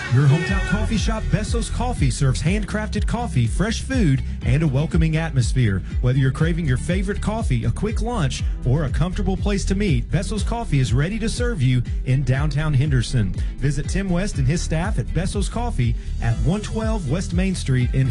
Your hometown coffee shop, Besso's Coffee, serves handcrafted coffee, fresh food, and a welcoming atmosphere. Whether you're craving your favorite coffee, a quick lunch, or a comfortable place to meet, Besso's Coffee is ready to serve you in downtown Henderson. Visit Tim West and his staff at Besso's Coffee at 112 West Main Street in